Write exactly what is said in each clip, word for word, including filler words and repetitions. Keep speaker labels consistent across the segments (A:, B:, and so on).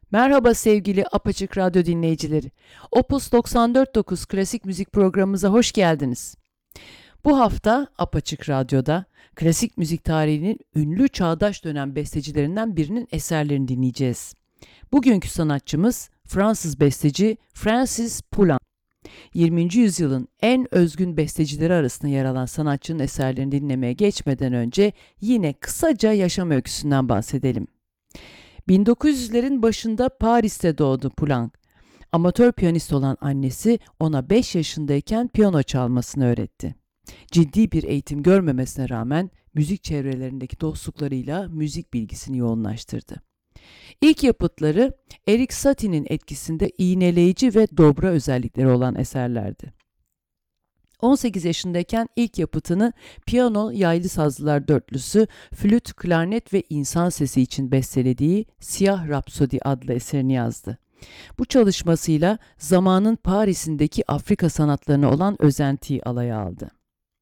A: Merhaba sevgili Apaçık Radyo dinleyicileri. Opus doksan dört nokta dokuz Klasik Müzik programımıza hoş geldiniz. Bu hafta Apaçık Radyo'da klasik müzik tarihinin ünlü çağdaş dönem bestecilerinden birinin eserlerini dinleyeceğiz. Bugünkü sanatçımız Fransız besteci Francis Poulenc. yirminci yüzyılın en özgün bestecileri arasında yer alan sanatçının eserlerini dinlemeye geçmeden önce yine kısaca yaşam öyküsünden bahsedelim. bin dokuz yüzlerin başında Paris'te doğdu Poulenc. Amatör piyanist olan annesi ona beş yaşındayken piyano çalmasını öğretti. Ciddi bir eğitim görmemesine rağmen müzik çevrelerindeki dostluklarıyla müzik bilgisini yoğunlaştırdı. İlk yapıtları Erik Satie'nin etkisinde iğneleyici ve dobra özellikleri olan eserlerdi. on sekiz yaşındayken ilk yapıtını piyano, yaylı sazlılar dörtlüsü, flüt, klarnet ve insan sesi için bestelediği Siyah Rapsodi adlı eserini yazdı. Bu çalışmasıyla zamanın Paris'indeki Afrika sanatlarına olan özentiyi alaya aldı.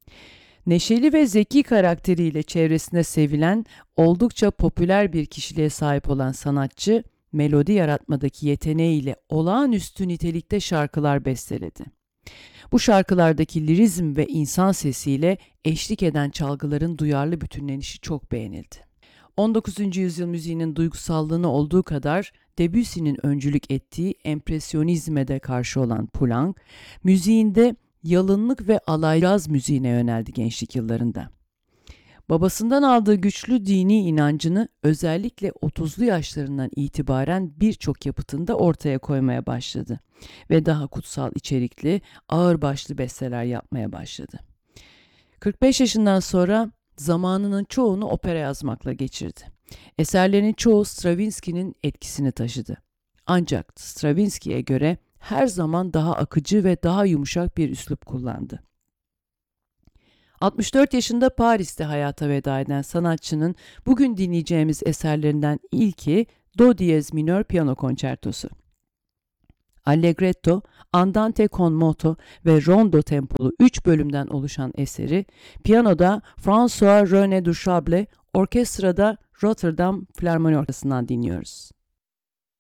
A: Neşeli ve zeki karakteriyle çevresinde sevilen, oldukça popüler bir kişiliğe sahip olan sanatçı, melodi yaratmadaki yeteneğiyle olağanüstü nitelikte şarkılar besteledi. Bu şarkılardaki lirizm ve insan sesiyle eşlik eden çalgıların duyarlı bütünlenişi çok beğenildi. on dokuzuncu yüzyıl müziğinin duygusallığına olduğu kadar Debussy'nin öncülük ettiği empresyonizme de karşı olan Poulenc, müziğinde yalınlık ve alayraz müziğine yöneldi gençlik yıllarında. Babasından aldığı güçlü dini inancını özellikle otuzlu yaşlarından itibaren birçok yapıtında ortaya koymaya başladı ve daha kutsal içerikli, ağırbaşlı besteler yapmaya başladı. kırk beş yaşından sonra zamanının çoğunu opera yazmakla geçirdi. Eserlerinin çoğu Stravinsky'nin etkisini taşıdı. Ancak Stravinsky'ye göre her zaman daha akıcı ve daha yumuşak bir üslup kullandı. altmış dört yaşında Paris'te hayata veda eden sanatçının bugün dinleyeceğimiz eserlerinden ilki Do diyez minör piyano konçertosu. Allegretto, Andante con moto ve Rondo tempolu üç bölümden oluşan eseri piyanoda François René Duchâble, orkestrada Rotterdam Filarmoni Orkestrası'ndan dinliyoruz.